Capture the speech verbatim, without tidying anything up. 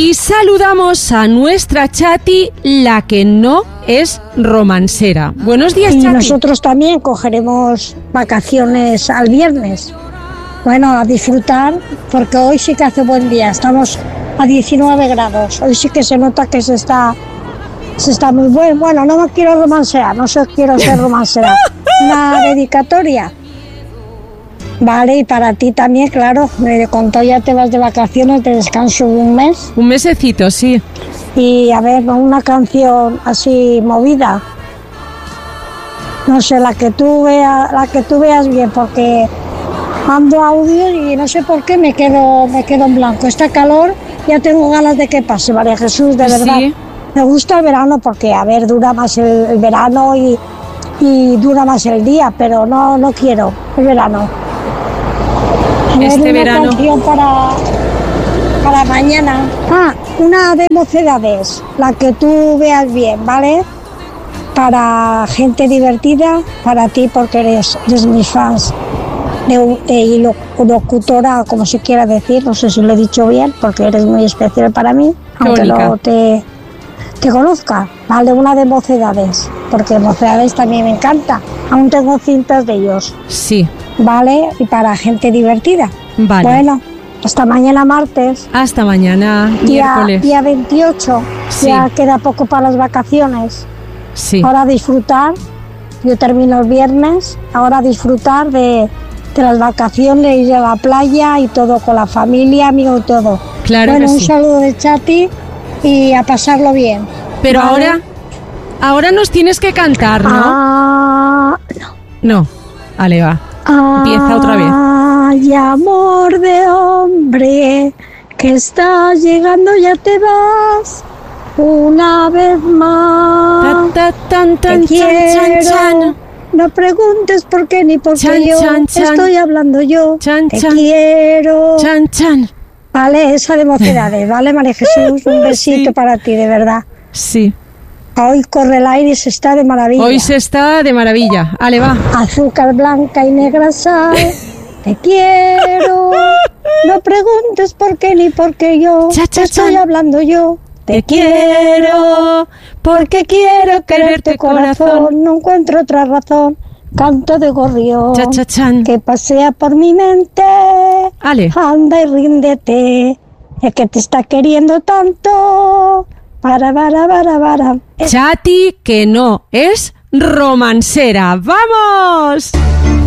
Y saludamos a nuestra Chati, la que no es romancera. Buenos días, y Chati. Y nosotros también cogeremos vacaciones al viernes. Bueno, a disfrutar, porque hoy sí que hace buen día. Estamos a diecinueve grados. Hoy sí que se nota que se está, se está muy bueno. Bueno, no me quiero romancear, no sé, quiero ser romancera. Una dedicatoria. Vale, y para ti también, claro, me contó, ya te vas de vacaciones, de descanso un mes. Un mesecito, sí. Y a ver, una canción así movida. No sé, la que tú veas, la que tú veas bien, porque mando audio y no sé por qué me quedo, me quedo en blanco. Esta calor, ya tengo ganas de que pase, María Jesús, de verdad. Sí. Me gusta el verano porque, a ver, dura más el, el verano y, y dura más el día, pero no, no quiero el verano. Este una verano. Canción para, para mañana. Ah, una de Mocedades, la que tú veas bien, ¿vale? Para gente divertida, para ti porque eres, eres mis fans. De, de, y lo, locutora, como se quiera decir, no sé si lo he dicho bien, porque eres muy especial para mí, Qué aunque bonita. no te, te conozca, ¿vale? Una de Mocedades, porque Mocedades también me encanta, aún tengo cintas de ellos. Sí. Vale, y para gente divertida. Vale. Bueno, hasta mañana martes. Hasta mañana, Día, miércoles. día veintiocho. Sí. Ya queda poco para las vacaciones. Sí. Ahora disfrutar. Yo termino el viernes. Ahora disfrutar de, de las vacaciones, ir a la playa y todo con la familia, amigos y todo. Claro bueno, que un sí. saludo de Chati y a pasarlo bien. Pero ¿vale? ahora, ahora nos tienes que cantar, ¿no? Ah, No. Vale, va. Empieza otra vez. Ay, amor de hombre, que estás llegando, ya te vas una vez más. Ta, ta, tan, tan, Te chan, chan, quiero. chan. No preguntes por qué ni por Chan, qué yo chan, chan. estoy hablando yo. Chan, Te chan. quiero. Chan, chan. Vale, esa de Mocedades, ¿vale, María Jesús? Un besito Sí. para ti, de verdad. Sí. Hoy corre el aire y se está de maravilla. Hoy se está de maravilla. Ale, va. Azúcar blanca y negra sal, te quiero. No preguntes por qué ni por qué yo Cha, cha, estoy chan. hablando yo. Te quiero, porque quiero quererte, corazón. No encuentro otra razón. Canto de gorrión Cha, cha, chan. que pasea por mi mente. Ale. Anda y ríndete, es que te está queriendo tanto. Para, para, para, para. Chati, que no es romancera. ¡Vamos!